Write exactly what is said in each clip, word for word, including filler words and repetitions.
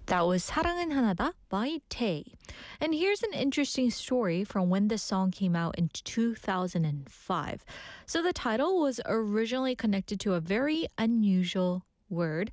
That was 사랑은 하나다 by Tay. And here's an interesting story from when this song came out in two thousand five. So the title was originally connected to a very unusual word,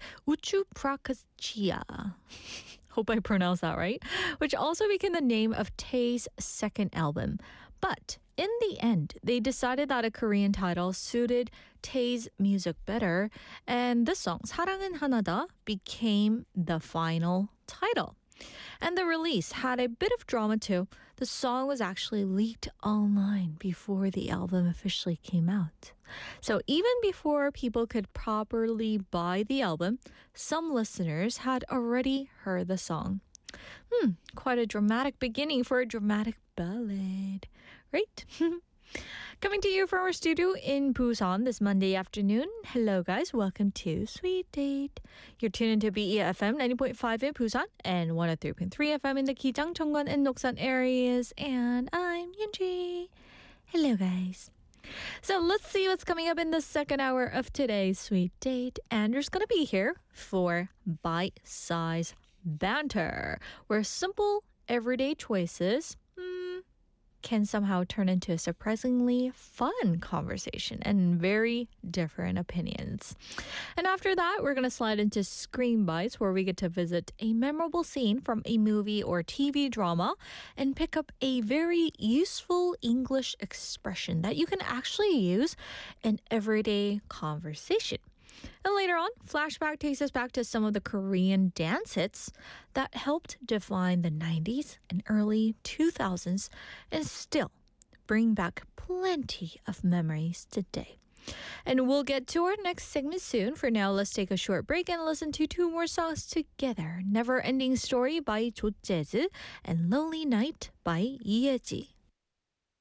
우주프라카치아. Hope I pronounced that right. Which also became the name of Tay's second album. But in the end, they decided that a Korean title suited Tay's music better, and this song, 사랑은 하나다, became the final title. And the release had a bit of drama too. The song was actually leaked online before the album officially came out. So even before people could properly buy the album, some listeners had already heard the song. Hmm, quite a dramatic beginning for a dramatic ballad, right? Coming to you from our studio in Busan this Monday afternoon. Hello guys, welcome to Sweet Date. You're tuned into B E F M ninety point five in Busan and one oh three point three F M in the Kijang, Cheongwon, and Noksan areas. And I'm Yunji. Hello guys. So let's see what's coming up in the second hour of today's Sweet Date. Andrew's going to be here for bite-size banter, where simple, everyday choices hmm, can somehow turn into a surprisingly fun conversation and very different opinions. And after that, we're going to slide into Screen Bites, where we get to visit a memorable scene from a movie or T V drama and pick up a very useful English expression that you can actually use in everyday conversation. And later on, Flashback takes us back to some of the Korean dance hits that helped define the nineties and early two thousands and still bring back plenty of memories today. And we'll get to our next segment soon. For now, let's take a short break and listen to two more songs together. Never Ending Story by Jo Jae-ji and Lonely Night by Lee Ye-ji.